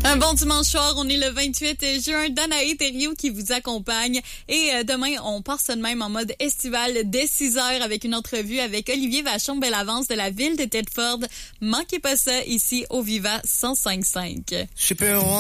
Un bon dimanche soir, on est le 28 juin. Danae Thériault qui vous accompagne. Et demain, on part ça de même en mode estival dès 6h avec une entrevue avec Olivier Vachon-Bellavance de la ville de Thetford. Manquez pas ça ici au Viva 105.5.